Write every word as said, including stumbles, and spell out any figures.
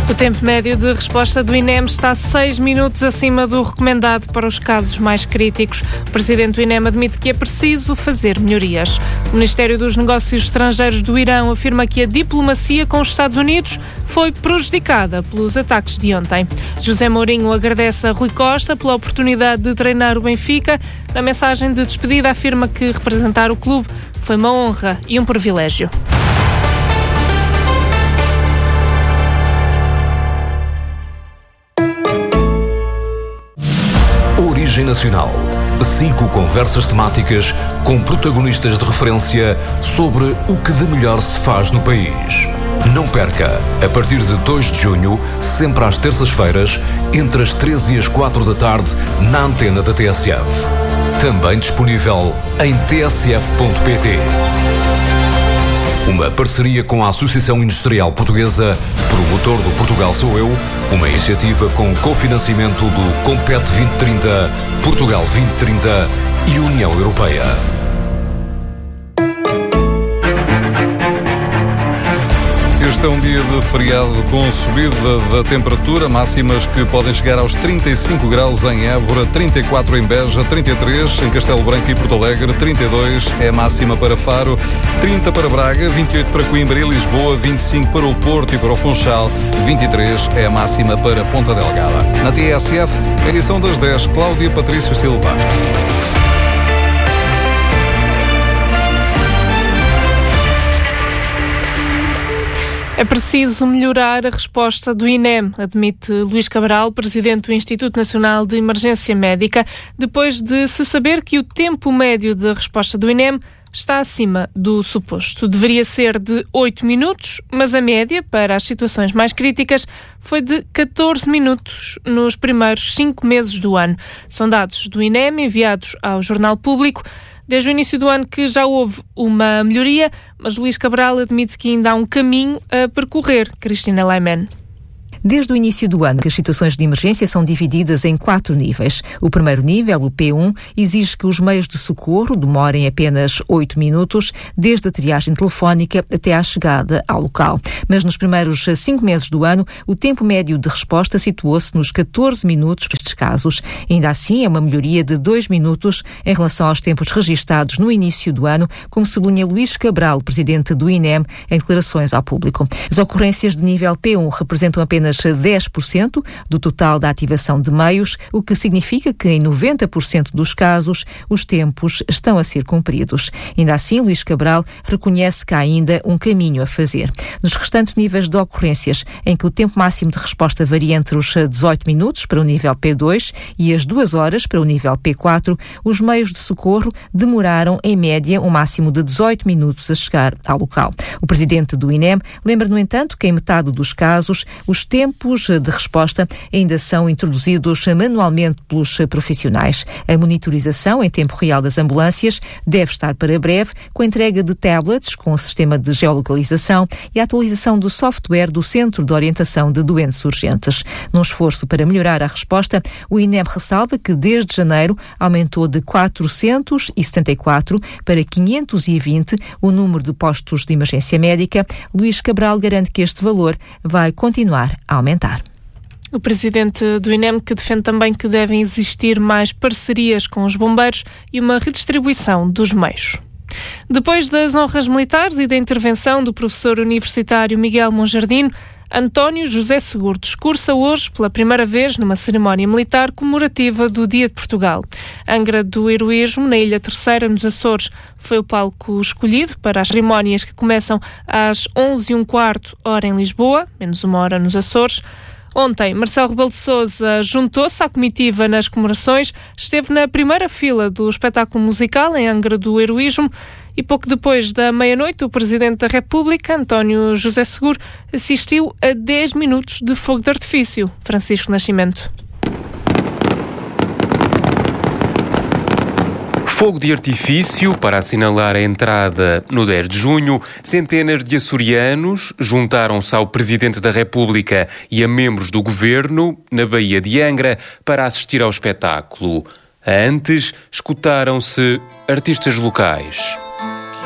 O tempo médio de resposta do I N E M está seis minutos acima do recomendado para os casos mais críticos. O presidente do I N E M admite que é preciso fazer melhorias. O Ministério dos Negócios Estrangeiros do Irão afirma que a diplomacia com os Estados Unidos foi prejudicada pelos ataques de ontem. José Mourinho agradece a Rui Costa pela oportunidade de treinar o Benfica. Na mensagem de despedida afirma que representar o clube foi uma honra e um privilégio. Origem Nacional. Cinco conversas temáticas com protagonistas de referência sobre o que de melhor se faz no país. Não perca, a partir de dois de junho, sempre às terças-feiras, entre as treze e as quatro da tarde, na antena da T S F. Também disponível em t s f ponto p t. Uma parceria com a Associação Industrial Portuguesa, promotor do Portugal Sou Eu, uma iniciativa com cofinanciamento do Compete vinte trinta, Portugal vinte trinta e União Europeia. Este é um dia de feriado com subida da temperatura, máximas que podem chegar aos trinta e cinco graus em Évora, trinta e quatro em Beja, trinta e três em Castelo Branco e Porto Alegre, trinta e dois é a máxima para Faro, trinta para Braga, vinte e oito para Coimbra e Lisboa, vinte e cinco para o Porto e para o Funchal, vinte e três é a máxima para Ponta Delgada. Na T S F, edição das dez, Cláudia Patrício Silva. É preciso melhorar a resposta do I N E M, admite Luís Cabral, presidente do Instituto Nacional de Emergência Médica, depois de se saber que o tempo médio de resposta do I N E M está acima do suposto. Deveria ser de oito minutos, mas a média, para as situações mais críticas, foi de catorze minutos nos primeiros cinco meses do ano. São dados do I N E M enviados ao Jornal Público. Desde o início do ano que já houve uma melhoria, mas Luís Cabral admite que ainda há um caminho a percorrer. Cristina Leiman. Desde o início do ano, que as situações de emergência são divididas em quatro níveis. O primeiro nível, o P um, exige que os meios de socorro demorem apenas oito minutos, desde a triagem telefónica até à chegada ao local. Mas nos primeiros cinco meses do ano, o tempo médio de resposta situou-se nos catorze minutos nestes casos. Ainda assim, é uma melhoria de dois minutos em relação aos tempos registados no início do ano, como sublinha Luís Cabral, presidente do I N E M, em declarações ao público. As ocorrências de nível P um representam apenas dez por cento do total da ativação de meios, o que significa que em noventa por cento dos casos os tempos estão a ser cumpridos. Ainda assim, Luís Cabral reconhece que há ainda um caminho a fazer. Nos restantes níveis de ocorrências, em que o tempo máximo de resposta varia entre os dezoito minutos para o nível P dois e as duas horas para o nível P quatro, os meios de socorro demoraram, em média, um máximo de dezoito minutos a chegar ao local. O presidente do I N E M lembra, no entanto, que em metade dos casos, os tempos de resposta ainda são introduzidos manualmente pelos profissionais. A monitorização em tempo real das ambulâncias deve estar para breve, com a entrega de tablets com o sistema de geolocalização e a atualização do software do Centro de Orientação de Doentes Urgentes. Num esforço para melhorar a resposta, o I N E M ressalva que desde janeiro aumentou de quatrocentos e setenta e quatro para quinhentos e vinte o número de postos de emergência médica. Luís Cabral garante que este valor vai continuar a aumentar. O presidente do I N E M, que defende também que devem existir mais parcerias com os bombeiros e uma redistribuição dos meios. Depois das honras militares e da intervenção do professor universitário Miguel Monjardino, António José Seguro discursa hoje pela primeira vez numa cerimónia militar comemorativa do Dia de Portugal. Angra do Heroísmo, na Ilha Terceira, nos Açores, foi o palco escolhido para as cerimónias que começam às onze e um quarto, hora em Lisboa, menos uma hora nos Açores. Ontem, Marcelo Rebelo de Sousa juntou-se à comitiva nas comemorações, esteve na primeira fila do espetáculo musical em Angra do Heroísmo e pouco depois da meia-noite o Presidente da República, António José Seguro, assistiu a dez minutos de fogo de artifício. Francisco Nascimento. Fogo de artifício para assinalar a entrada no dez de junho. Centenas de açorianos juntaram-se ao Presidente da República e a membros do Governo na Baía de Angra para assistir ao espetáculo. Antes, escutaram-se artistas locais.